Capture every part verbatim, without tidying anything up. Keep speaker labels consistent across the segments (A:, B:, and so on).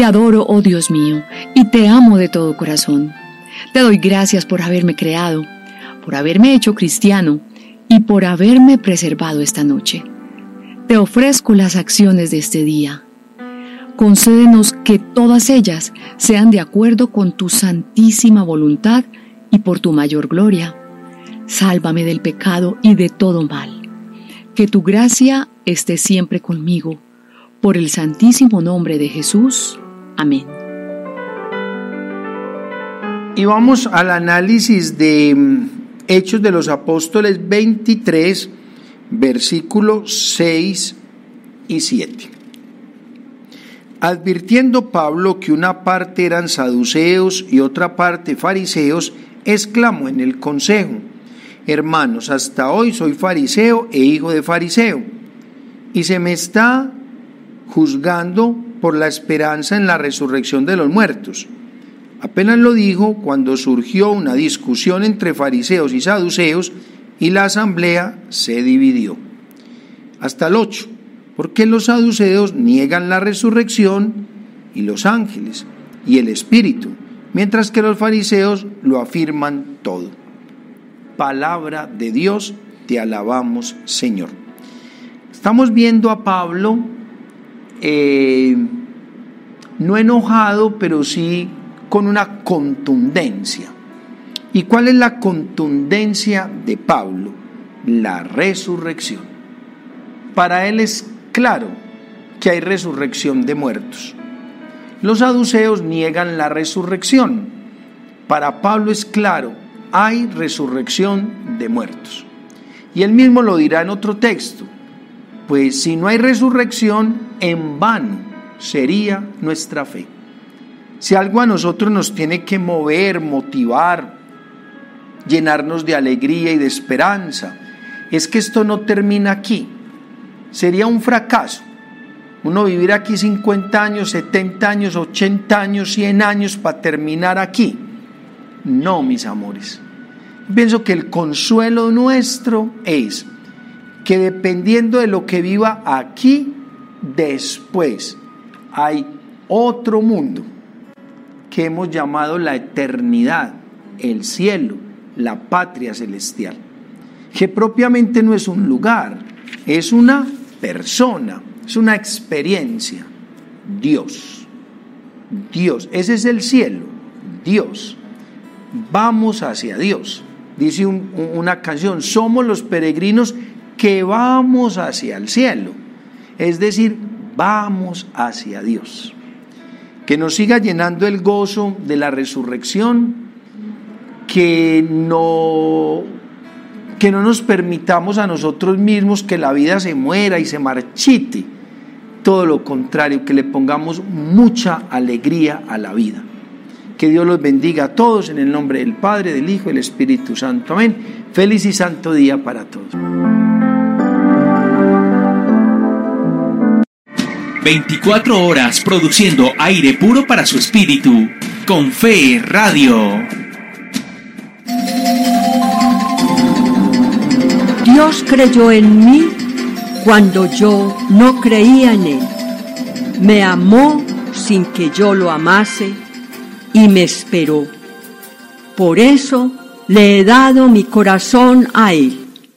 A: Te adoro, oh Dios mío, y te amo de todo corazón. Te doy gracias por haberme creado, por haberme hecho cristiano y por haberme preservado esta noche. Te ofrezco las acciones de este día. Concédenos que todas ellas sean de acuerdo con tu santísima voluntad y por tu mayor gloria. Sálvame del pecado y de todo mal. Que tu gracia esté siempre conmigo. Por el santísimo nombre de Jesús. Amén.
B: Y vamos al análisis de Hechos de los Apóstoles veintitrés, versículos seis y siete. Advirtiendo Pablo que una parte eran saduceos y otra parte fariseos, exclamó en el consejo: hermanos, hasta hoy soy fariseo e hijo de fariseo, y se me está juzgando por la esperanza en la resurrección de los muertos. Apenas lo dijo cuando surgió una discusión entre fariseos y saduceos y la asamblea se dividió. Hasta el ocho, porque los saduceos niegan la resurrección y los ángeles y el espíritu, mientras que los fariseos lo afirman todo. Palabra de Dios, te alabamos, Señor. Estamos viendo a Pablo eh, no enojado, pero sí con una contundencia. ¿Y cuál es la contundencia de Pablo? La resurrección. Para él es claro que hay resurrección de muertos. Los saduceos niegan la resurrección. Para Pablo es claro, hay resurrección de muertos. Y él mismo lo dirá en otro texto: pues si no hay resurrección, en vano sería nuestra fe. Si algo a nosotros nos tiene que mover, motivar, llenarnos de alegría y de esperanza, es que esto no termina aquí. Sería un fracaso uno vivir aquí cincuenta años, setenta años, ochenta años, cien años para terminar aquí. No, mis amores. Pienso que el consuelo nuestro es que dependiendo de lo que viva aquí, después hay otro mundo que hemos llamado la eternidad, el cielo, la patria celestial, que propiamente no es un lugar, es una persona, es una experiencia. Dios, Dios, ese es el cielo, Dios. Vamos hacia Dios. Dice un, una canción: somos los peregrinos que vamos hacia el cielo. Es decir, vamos hacia Dios. Que nos siga llenando el gozo de la resurrección, que no, que no nos permitamos a nosotros mismos que la vida se muera y se marchite. Todo lo contrario, que le pongamos mucha alegría a la vida. Que Dios los bendiga a todos en el nombre del Padre, del Hijo y del Espíritu Santo. Amén. Feliz y santo día para todos.
C: veinticuatro horas produciendo aire puro para su espíritu. Con Fe Radio.
D: Dios creyó en mí cuando yo no creía en Él. Me amó sin que yo lo amase y me esperó. Por eso le he dado mi corazón a Él.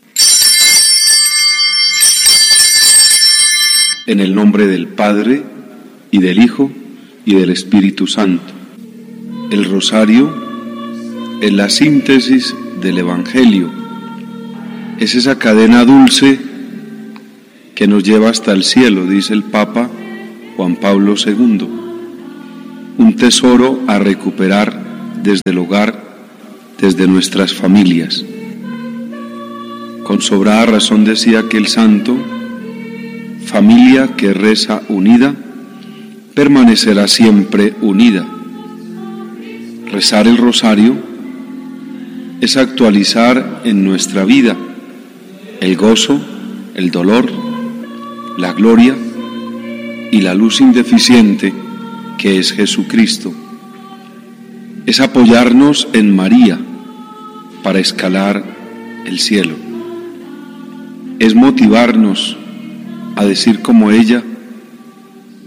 E: En el nombre del Padre, y del Hijo, y del Espíritu Santo. El rosario es la síntesis del Evangelio. Es esa cadena dulce que nos lleva hasta el cielo, dice el Papa Juan Pablo segundo. Un tesoro a recuperar desde el hogar, desde nuestras familias. Con sobrada razón decía aquel santo: familia que reza unida, permanecerá siempre unida. Rezar el rosario es actualizar en nuestra vida el gozo, el dolor, la gloria y la luz indeficiente que es Jesucristo. Es apoyarnos en María para escalar el cielo. Es motivarnos a decir como ella: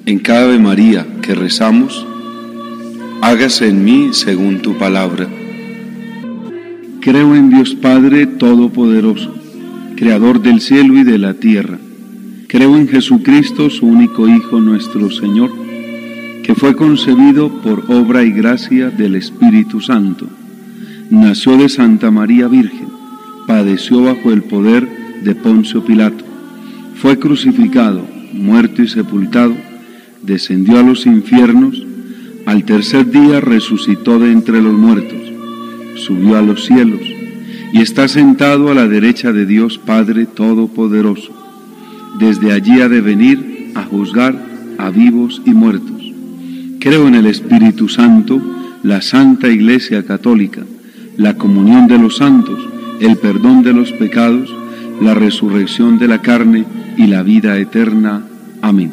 E: En cada Ave María que rezamos, hágase en mí según tu palabra. Creo en Dios Padre Todopoderoso, Creador del cielo y de la tierra. Creo en Jesucristo, su único Hijo, nuestro Señor, que fue concebido por obra y gracia del Espíritu Santo. Nació de Santa María Virgen, padeció bajo el poder de Poncio Pilato, fue crucificado, muerto y sepultado, descendió a los infiernos, al tercer día resucitó de entre los muertos, subió a los cielos y está sentado a la derecha de Dios Padre Todopoderoso. Desde allí ha de venir a juzgar a vivos y muertos. Creo en el Espíritu Santo, la Santa Iglesia Católica, la comunión de los santos, el perdón de los pecados, la resurrección de la carne y la vida eterna. Amén.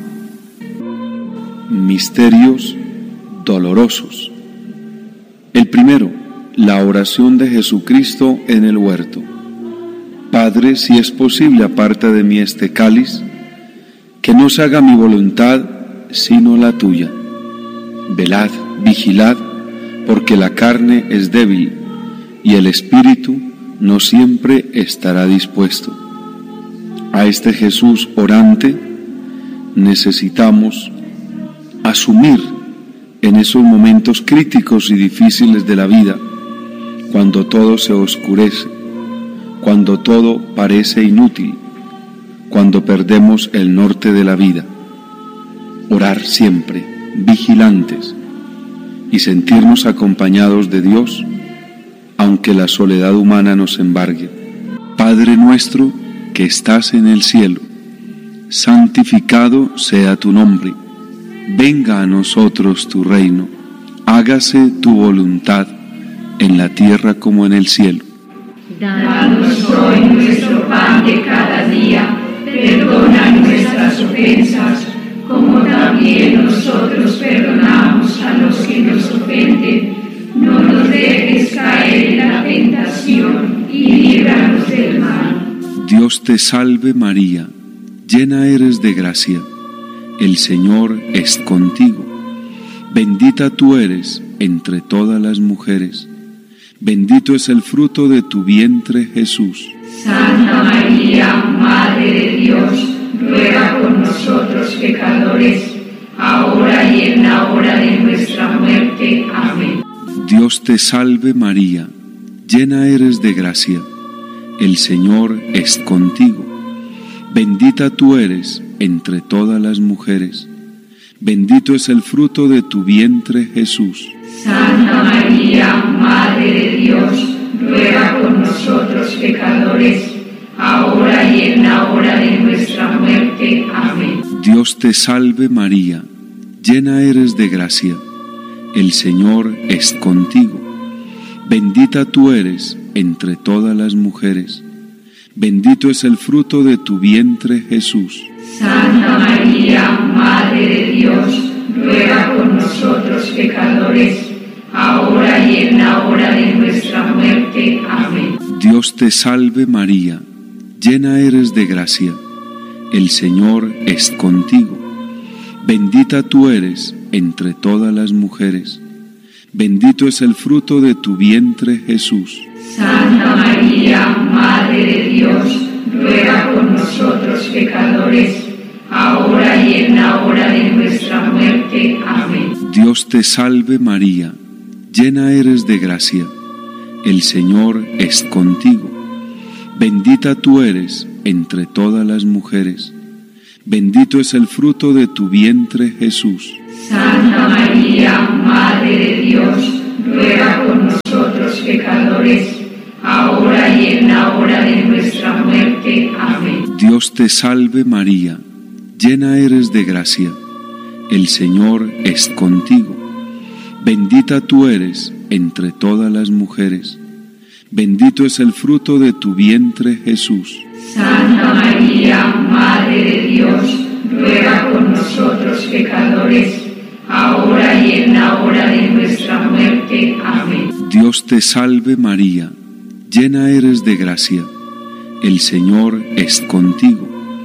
E: Misterios dolorosos. El primero, la oración de Jesucristo en el huerto. Padre, si es posible, aparta de mí este cáliz, que no se haga mi voluntad, sino la tuya. Velad, vigilad, porque la carne es débil, y el espíritu no siempre estará dispuesto. A este Jesús orante necesitamos asumir en esos momentos críticos y difíciles de la vida, cuando todo se oscurece, cuando todo parece inútil, cuando perdemos el norte de la vida. Orar siempre, vigilantes, y sentirnos acompañados de Dios, aunque la soledad humana nos embargue. Padre nuestro que estás en el cielo, santificado sea tu nombre. Venga a nosotros tu reino, hágase tu voluntad, en la tierra como en el cielo.
F: Danos hoy nuestro pan de cada día, perdona nuestras ofensas, como también nosotros perdonamos a los que nos ofenden. No nos dejes caer en la tentación y líbranos del mal.
E: Dios te salve María, llena eres de gracia, el Señor es contigo. Bendita tú eres entre todas las mujeres, bendito es el fruto de tu vientre Jesús.
F: Santa María, Madre de Dios, ruega por nosotros pecadores, ahora y en la hora de nuestra muerte. Amén.
E: Dios te salve María, llena eres de gracia, el Señor es contigo. Bendita tú eres entre todas las mujeres, bendito es el fruto de tu vientre Jesús.
F: Santa María, Madre de Dios, ruega por nosotros pecadores, ahora y en la hora de nuestra muerte. Amén.
E: Dios te salve María, llena eres de gracia, el Señor es contigo. Bendita tú eres entre todas las mujeres, bendito es el fruto de tu vientre Jesús.
F: Santa María, Madre de Dios, ruega por nosotros pecadores, ahora y en la hora de nuestra muerte. Amén.
E: Dios te salve María, llena eres de gracia, el Señor es contigo. Bendita tú eres entre todas las mujeres, bendito es el fruto de tu vientre Jesús.
F: Santa María, Madre de Dios, ruega por nosotros pecadores, ahora y en la hora de nuestra muerte. Amén.
E: Dios te salve María, llena eres de gracia, el Señor es contigo. Bendita tú eres entre todas las mujeres, bendito es el fruto de tu vientre Jesús.
F: Santa María, Madre de Dios, ruega por nosotros pecadores, ahora y en la hora de nuestra muerte. Amén.
E: Dios te salve María, llena eres de gracia, el Señor es contigo. Bendita tú eres entre todas las mujeres, bendito es el fruto de tu vientre Jesús.
F: Santa María, Madre de Dios, ruega por nosotros pecadores, ahora y en la hora de nuestra muerte. Amén.
E: Dios te salve María, llena eres de gracia, el Señor es contigo.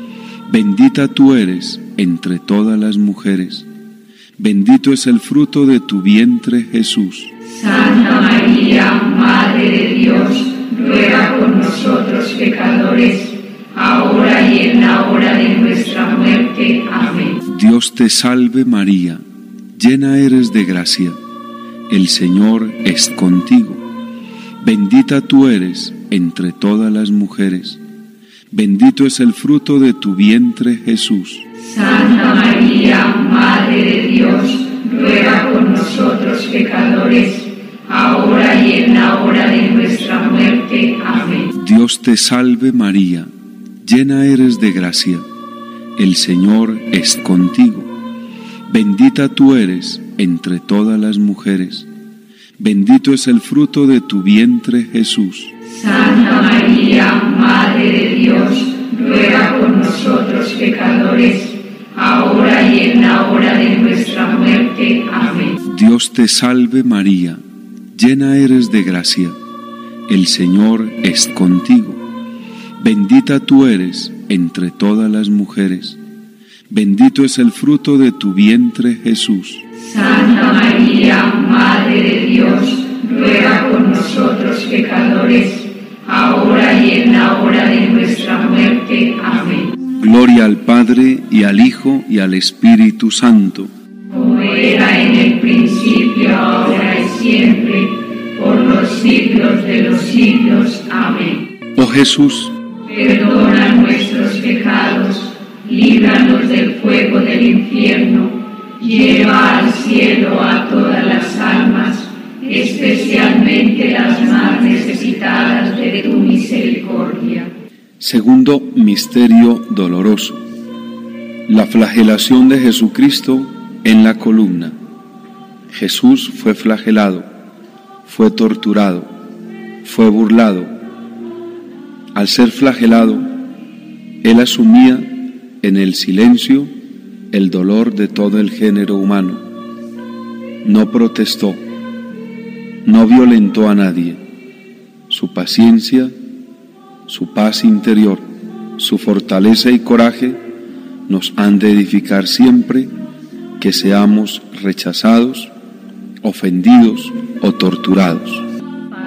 E: Bendita tú eres entre todas las mujeres, bendito es el fruto de tu vientre, Jesús.
F: Santa María, Madre de Dios, ruega por nosotros pecadores, ahora y en la hora de nuestra muerte. Amén.
E: Dios te salve María, llena eres de gracia, el Señor es contigo. Bendita tú eres entre todas las mujeres, bendito es el fruto de tu vientre, Jesús.
F: Santa María, Madre de Dios, ruega por nosotros pecadores, ahora y en la hora de nuestra muerte. Amén.
E: Dios te salve María, llena eres de gracia, el Señor es contigo. Bendita tú eres entre todas las mujeres, bendito es el fruto de tu vientre, Jesús.
F: Santa María, Madre de Dios, ruega por nosotros pecadores, ahora y en la hora de nuestra muerte. Amén.
E: Dios te salve María, llena eres de gracia, el Señor es contigo. Bendita tú eres entre todas las mujeres, bendito es el fruto de tu vientre, Jesús.
F: Santa María, Madre de Dios, ruega por nosotros pecadores, ahora y en la hora de nuestra muerte. Amén.
E: Gloria al Padre, y al Hijo, y al Espíritu Santo.
F: Como era en el principio, ahora y siempre, por los siglos de los siglos. Amén.
E: Oh Jesús,
F: perdona nuestros pecados, líbranos del fuego del infierno, lleva al cielo a todas las almas, especialmente las más necesitadas de tu misericordia.
E: Segundo misterio doloroso: la flagelación de Jesucristo en la columna. Jesús fue flagelado, fue torturado, fue burlado. Al ser flagelado, Él asumía en el silencio el dolor de todo el género humano. No protestó, no violentó a nadie. Su paciencia, su paz interior, su fortaleza y coraje nos han de edificar siempre que seamos rechazados, ofendidos o torturados.